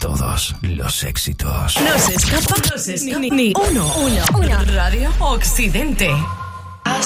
todos los éxitos. No se escapa ni uno. Radio Occidente.